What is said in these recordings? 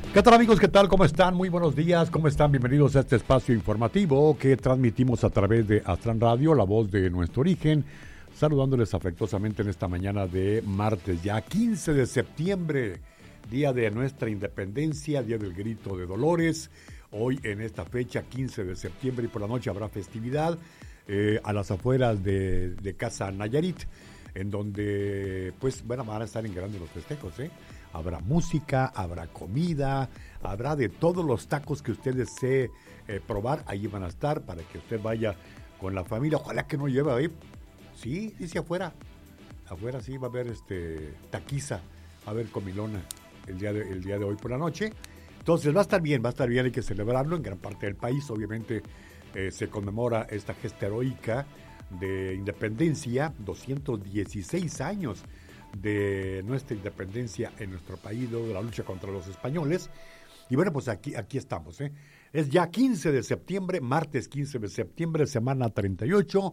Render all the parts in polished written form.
¿Qué tal, amigos? ¿Qué tal? ¿Cómo están? Muy buenos días. ¿Cómo están? Bienvenidos a este espacio informativo que transmitimos a través de Astran Radio, la voz de nuestro origen. Saludándoles afectuosamente en esta mañana de martes, ya 15 de septiembre, día de nuestra independencia, día del grito de Dolores. Hoy en esta fecha, 15 de septiembre, y por la noche habrá festividad a las afueras de Casa Nayarit, en donde, pues, bueno, van a estar en grandes los festejos, ¿eh? Habrá música, habrá comida, habrá de todos los tacos que usted desee probar. Ahí van a estar para que usted vaya con la familia. Ojalá que no lleve ahí. Sí, dice afuera. Afuera sí va a haber taquiza, va a haber comilona el día de hoy por la noche. Entonces va a estar bien, hay que celebrarlo. En gran parte del país, obviamente, se conmemora esta gesta heroica de independencia, 216 años de nuestra independencia en nuestro país, de la lucha contra los españoles. Y bueno, pues aquí estamos, ¿eh? Es ya 15 de septiembre, martes 15 de septiembre, semana 38,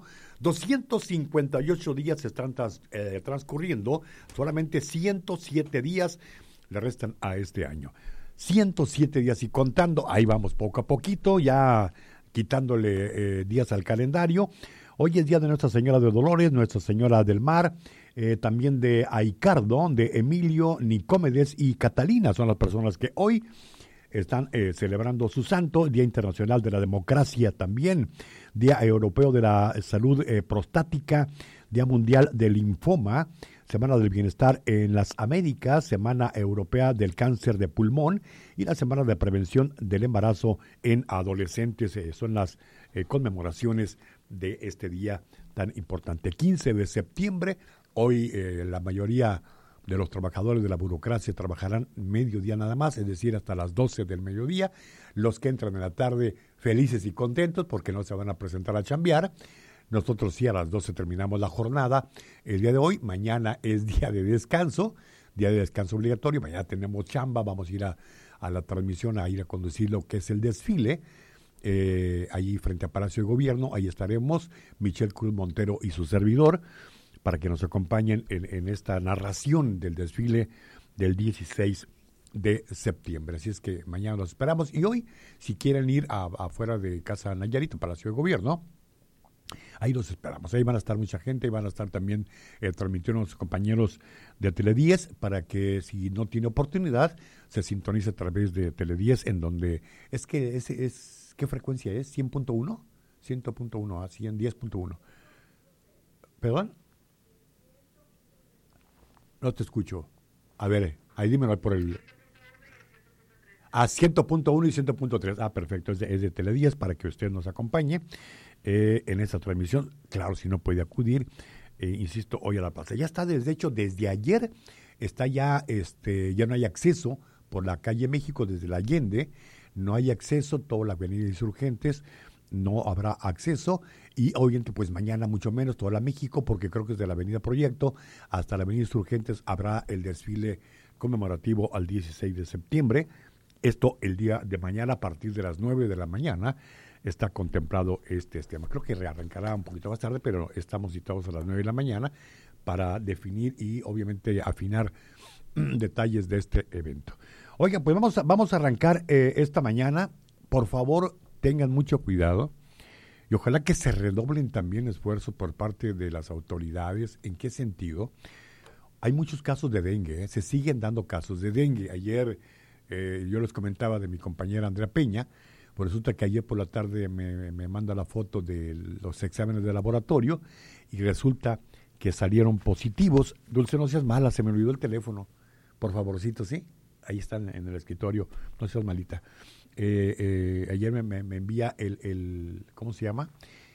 258 días se están transcurriendo, solamente 107 días le restan a este año. 107 días y contando, ahí vamos poco a poquito, ya quitándole días al calendario. Hoy es día de Nuestra Señora de Dolores, Nuestra Señora del Mar, también de Aicardo, de Emilio, Nicómedes y Catalina, son las personas que hoy están celebrando su santo. Día Internacional de la Democracia también, Día Europeo de la Salud Prostática, Día Mundial del Linfoma, Semana del Bienestar en las Américas, Semana Europea del Cáncer de Pulmón y la Semana de Prevención del Embarazo en Adolescentes. Son las conmemoraciones de este día tan importante. 15 de septiembre, hoy la mayoría de los trabajadores de la burocracia trabajarán mediodía nada más, es decir, hasta las 12 del mediodía. Los que entran en la tarde felices y contentos porque no se van a presentar a chambear. Nosotros sí a las 12 terminamos la jornada el día de hoy. Mañana es día de descanso obligatorio. Mañana tenemos chamba, vamos a ir a la transmisión, a ir a conducir lo que es el desfile. Ahí frente a Palacio de Gobierno, ahí estaremos Michelle Cruz Montero y su servidor, para que nos acompañen en esta narración del desfile del 16 de septiembre. Así es que mañana los esperamos. Y hoy, si quieren ir afuera de Casa Nayarit, Palacio de Gobierno, ahí los esperamos. Ahí van a estar mucha gente, y van a estar también transmitiendo los compañeros de Tele10, para que si no tiene oportunidad, se sintonice a través de Tele10, en donde es que ¿qué frecuencia es? ¿100.1? 100.1, a 110.1. ¿Perdón? No te escucho. A ver, ahí dímelo por el... A 100.1 y 100.3. Ah, perfecto. Es de Tele10 para que usted nos acompañe en esta transmisión. Claro, si no puede acudir, insisto, hoy a la plaza. Ya está, desde ayer está ya no hay acceso por la calle México desde la Allende. No hay acceso, toda la avenida Insurgentes no habrá acceso, y obviamente pues mañana mucho menos toda la México, porque creo que desde la avenida Proyecto hasta la avenida Insurgentes habrá el desfile conmemorativo al 16 de septiembre. Esto el día de mañana a partir de las 9 de la mañana está contemplado este tema. Creo que rearrancará un poquito más tarde, pero estamos citados a las 9 de la mañana para definir y obviamente afinar detalles de este evento. Oigan, pues vamos a arrancar esta mañana. Por favor, tengan mucho cuidado y ojalá que se redoblen también esfuerzos por parte de las autoridades. ¿En qué sentido? Hay muchos casos de dengue, se siguen dando casos de dengue. Ayer yo les comentaba de mi compañera Andrea Peña, pues resulta que ayer por la tarde me manda la foto de los exámenes de laboratorio y resulta que salieron positivos. Dulce, no seas mala, se me olvidó el teléfono. Por favorcito, ¿sí? Ahí están en el escritorio, no seas malita. Ayer me envía el ¿cómo se llama?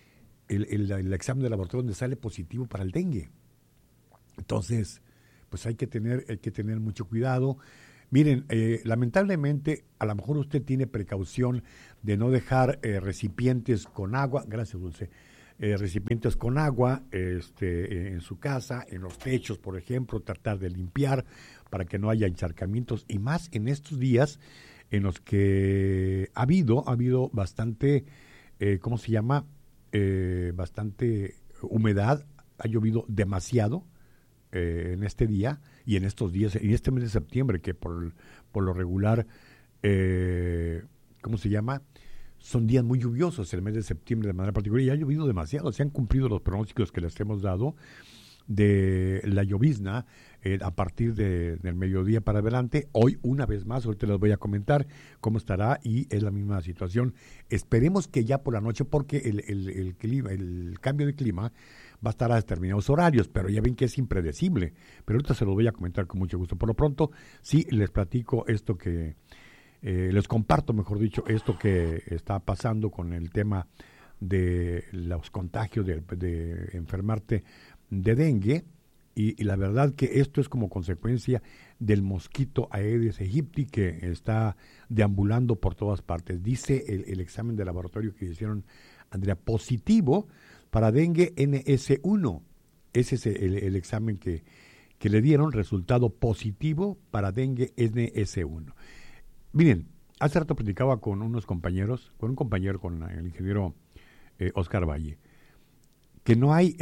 El examen de laboratorio donde sale positivo para el dengue. Entonces, pues hay que tener mucho cuidado. Miren, lamentablemente, a lo mejor usted tiene precaución de no dejar recipientes con agua. Gracias, Dulce. Recipientes con agua en su casa, en los techos, por ejemplo, tratar de limpiar para que no haya encharcamientos, y más en estos días en los que ha habido bastante, ¿cómo se llama? Bastante humedad, ha llovido demasiado en este día y en estos días, en este mes de septiembre, que por lo regular ¿cómo se llama? Son días muy lluviosos el mes de septiembre de manera particular y ha llovido demasiado. Se han cumplido los pronósticos que les hemos dado de la llovizna a partir del mediodía para adelante. Hoy, una vez más, ahorita les voy a comentar cómo estará y es la misma situación. Esperemos que ya por la noche, porque el cambio de clima va a estar a determinados horarios, pero ya ven que es impredecible. Pero ahorita se los voy a comentar con mucho gusto. Por lo pronto, sí les platico esto que, les comparto, mejor dicho, esto que está pasando con el tema de los contagios, de enfermarte de dengue, y la verdad que esto es como consecuencia del mosquito Aedes aegypti que está deambulando por todas partes. Dice el examen de laboratorio que hicieron, Andrea, positivo para dengue NS1. Ese es el examen que le dieron, resultado positivo para dengue NS1. Miren, hace rato platicaba con unos compañeros, con el ingeniero Oscar Valle, que no hay,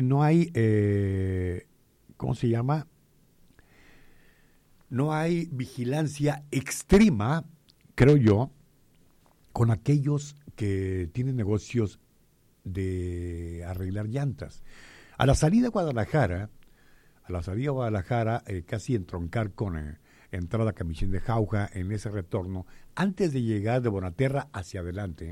¿cómo se llama? No hay vigilancia extrema, creo yo, con aquellos que tienen negocios de arreglar llantas. A la salida de Guadalajara, casi entroncar con entrada a Camichín de Jauja, en ese retorno, antes de llegar de Bonaterra hacia adelante,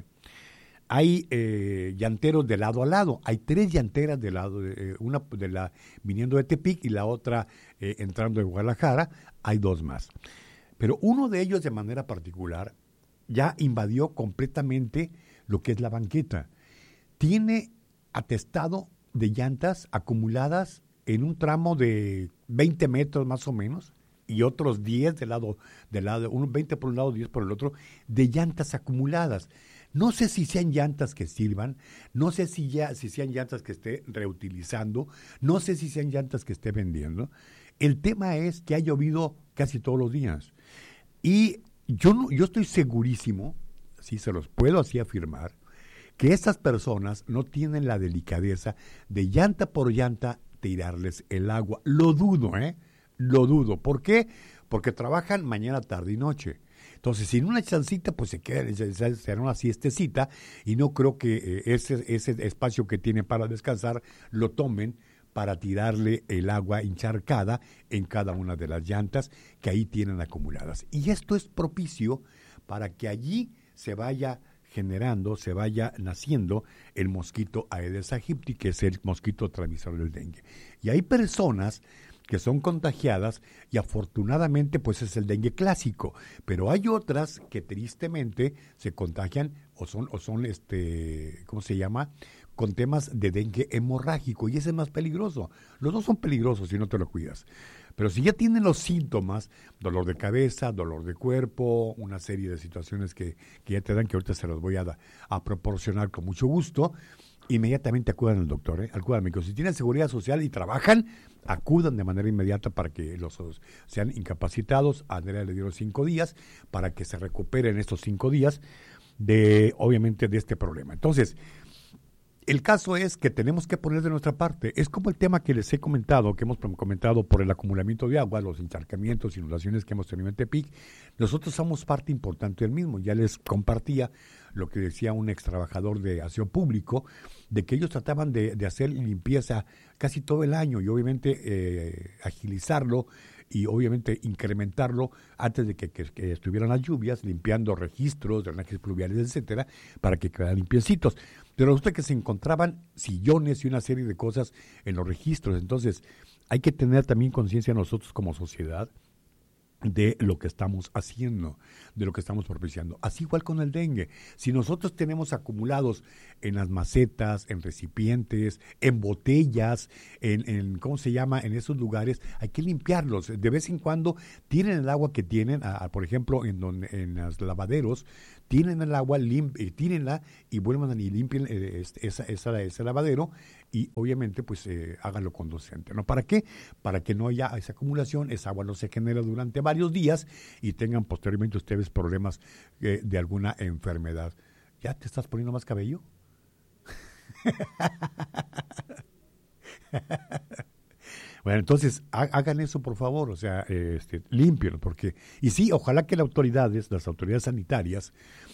hay llanteros de lado a lado. Hay 3 llanteras de lado, una viniendo de Tepic y la otra entrando de Guadalajara. Hay 2 más. Pero uno de ellos, de manera particular, ya invadió completamente lo que es la banqueta. Tiene atestado de llantas acumuladas en un tramo de 20 metros más o menos, y otros 10 de lado, unos 20 por un lado, 10 por el otro, de llantas acumuladas. No sé si sean llantas que sirvan, no sé si sean llantas que esté reutilizando, no sé si sean llantas que esté vendiendo. El tema es que ha llovido casi todos los días. Y yo estoy segurísimo, si se los puedo así afirmar, que estas personas no tienen la delicadeza de llanta por llanta tirarles el agua. Lo dudo, ¿eh? Lo dudo. ¿Por qué? Porque trabajan mañana, tarde y noche. Entonces, sin una chancita, pues se hará una siestecita, y no creo que ese espacio que tienen para descansar lo tomen para tirarle el agua encharcada en cada una de las llantas que ahí tienen acumuladas. Y esto es propicio para que allí se vaya generando, se vaya naciendo el mosquito Aedes aegypti, que es el mosquito transmisor del dengue. Y hay personas que son contagiadas y afortunadamente pues es el dengue clásico, pero hay otras que tristemente se contagian o son ¿cómo se llama? Con temas de dengue hemorrágico, y ese es más peligroso. Los dos son peligrosos si no te lo cuidas. Pero si ya tienen los síntomas, dolor de cabeza, dolor de cuerpo, una serie de situaciones que ya te dan, que ahorita se los voy a proporcionar con mucho gusto, inmediatamente acudan al doctor, acudan al médico. Si tienen seguridad social y trabajan, acudan de manera inmediata para que los sean incapacitados. A Andrea le dieron 5 días para que se recuperen estos 5 días obviamente de este problema. Entonces, el caso es que tenemos que poner de nuestra parte. Es como el tema que les he comentado, que hemos comentado por el acumulamiento de agua, los encharcamientos, inundaciones que hemos tenido en Tepic. Nosotros somos parte importante del mismo. Ya les compartía lo que decía un ex trabajador de aseo público, de que ellos trataban de hacer limpieza casi todo el año y obviamente agilizarlo y obviamente incrementarlo antes de que estuvieran las lluvias, limpiando registros, drenajes pluviales, etcétera, para que quedaran limpiecitos. Pero resulta que se encontraban sillones y una serie de cosas en los registros. Entonces, hay que tener también conciencia nosotros como sociedad de lo que estamos haciendo, de lo que estamos propiciando. Así igual con el dengue. Si nosotros tenemos acumulados en las macetas, en recipientes, en botellas, en ¿cómo se llama? En esos lugares, hay que limpiarlos. De vez en cuando tiren el agua que tienen, por ejemplo, en los lavaderos, tienen el agua, tírenla y vuelvan y limpien ese lavadero, y obviamente pues háganlo conducente, ¿no? ¿Para qué? Para que no haya esa acumulación, esa agua no se genera durante varios días y tengan posteriormente ustedes problemas de alguna enfermedad. ¿Ya te estás poniendo más cabello? Bueno, entonces hagan eso por favor, o sea, límpienlo, porque, y sí, ojalá que las autoridades sanitarias,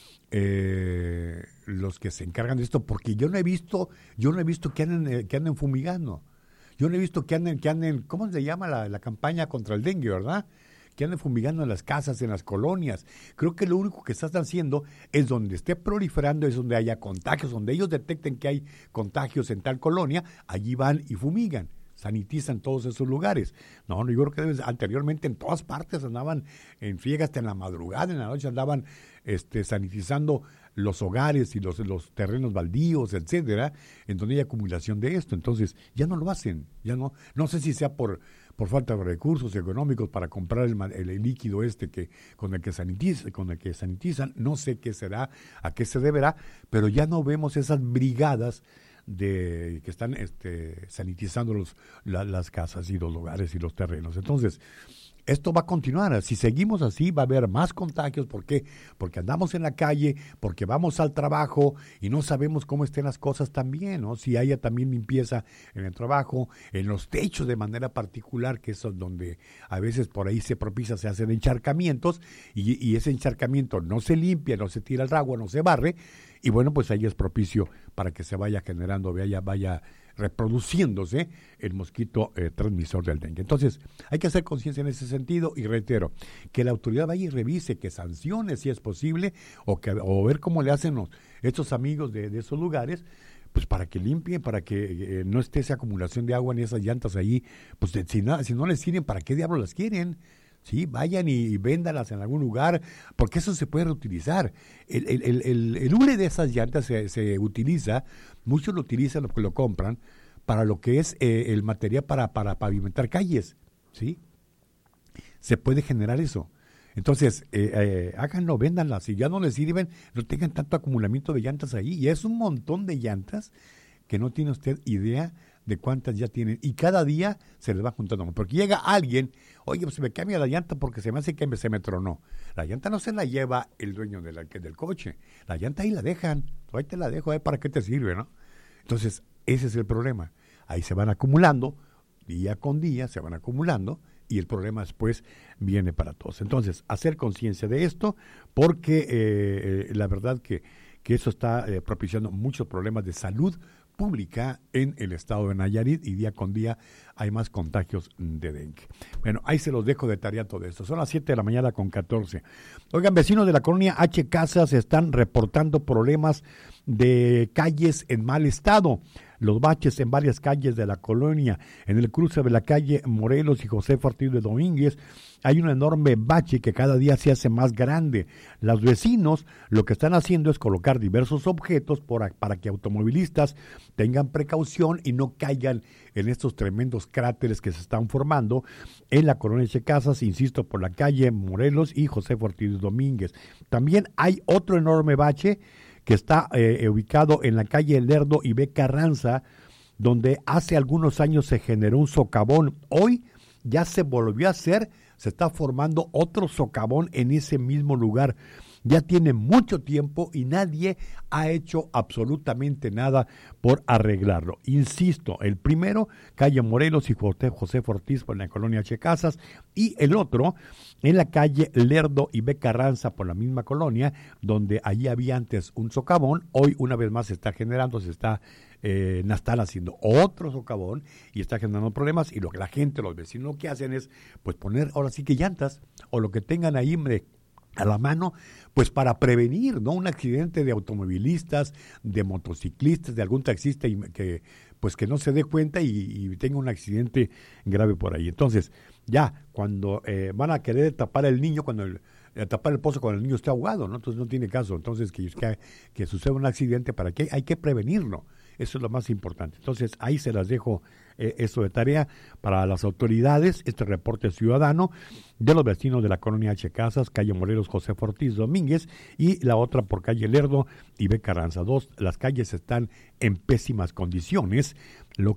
los que se encargan de esto, porque yo no he visto que anden fumigando, yo no he visto que anden, ¿cómo se llama la campaña contra el dengue, verdad? Que anden fumigando en las casas, en las colonias. Creo que lo único que están haciendo es donde esté proliferando, es donde haya contagios, donde ellos detecten que hay contagios en tal colonia, allí van y fumigan, sanitizan todos esos lugares. No, yo creo que anteriormente en todas partes andaban en friega, hasta en la madrugada, en la noche andaban sanitizando los hogares y los terrenos baldíos, etcétera, en donde hay acumulación de esto. Entonces, ya no lo hacen, ya no sé si sea por falta de recursos económicos para comprar el líquido con el que sanitizan, no sé qué será, a qué se deberá, pero ya no vemos esas brigadas que están sanitizando las casas y los lugares y los terrenos. Entonces, esto va a continuar. Si seguimos así, va a haber más contagios. ¿Por qué? Porque andamos en la calle, porque vamos al trabajo y no sabemos cómo estén las cosas también, ¿no? Si haya también limpieza en el trabajo, en los techos de manera particular, que es donde a veces por ahí se propicia, se hacen encharcamientos y ese encharcamiento no se limpia, no se tira al agua, no se barre, y bueno, pues ahí es propicio para que se vaya generando, vaya reproduciéndose el mosquito transmisor del dengue. Entonces, hay que hacer conciencia en ese sentido y reitero, que la autoridad vaya y revise, que sancione si es posible o ver cómo le hacen estos amigos de esos lugares, pues para que limpien, para que no esté esa acumulación de agua ni esas llantas ahí, pues si no les sirven, ¿para qué diablos las quieren? Sí, vayan y véndalas en algún lugar, porque eso se puede reutilizar. El hule de esas llantas se utiliza, muchos lo utilizan, los que lo compran, para lo que es el material para pavimentar calles, ¿sí? Se puede generar eso. Entonces, háganlo, véndanlas, si ya no les sirven, no tengan tanto acumulamiento de llantas ahí, y es un montón de llantas que no tiene usted idea de cuántas ya tienen, y cada día se les va juntando, porque llega alguien, oye, pues se me cambia la llanta porque se me hace que se me tronó. La llanta no se la lleva el dueño del coche, la llanta ahí la dejan, ahí te la dejo, ¿para qué te sirve, no? Entonces, ese es el problema, ahí se van acumulando, día con día se van acumulando, y el problema después viene para todos. Entonces, hacer conciencia de esto, porque la verdad que eso está propiciando muchos problemas de salud pública en el estado de Nayarit, y día con día hay más contagios de dengue. Bueno, ahí se los dejo de tarea todo esto. Son las 7:14 a.m. Oigan, vecinos de la colonia H. Casas están reportando problemas de calles en mal estado. Los baches en varias calles de la colonia, en el cruce de la calle Morelos y José Ortiz de Domínguez, hay un enorme bache que cada día se hace más grande. Los vecinos lo que están haciendo es colocar diversos objetos para que automovilistas tengan precaución y no caigan en estos tremendos cráteres que se están formando en la colonia de Casas, insisto, por la calle Morelos y José Ortiz Domínguez. También hay otro enorme bache que está ubicado en la calle Lerdo y B. Carranza, donde hace algunos años se generó un socavón. Hoy ya se volvió a hacer, se está formando otro socavón en ese mismo lugar. Ya tiene mucho tiempo y nadie ha hecho absolutamente nada por arreglarlo. Insisto, el primero, calle Morelos y José Ortiz por la colonia H. Casas, y el otro en la calle Lerdo y B. Carranza por la misma colonia, donde allí había antes un socavón. Hoy una vez más se está generando, están haciendo otro socavón y está generando problemas, y lo que la gente, los vecinos, lo que hacen es pues poner ahora sí que llantas o lo que tengan ahí a la mano, pues para prevenir, ¿no?, un accidente de automovilistas, de motociclistas, de algún taxista que no se dé cuenta y tenga un accidente grave por ahí. Entonces, ya cuando van a querer tapar el niño, tapar el pozo cuando el niño está ahogado, ¿no? Entonces no tiene caso. Entonces que suceda un accidente, ¿para qué? Hay que prevenirlo. Eso es lo más importante. Entonces, ahí se las dejo eso de tarea para las autoridades, este reporte ciudadano de los vecinos de la colonia H. Casas, calle Morelos, José Ortiz Domínguez, y la otra por calle Lerdo y B. Carranza. Las calles están en pésimas condiciones, lo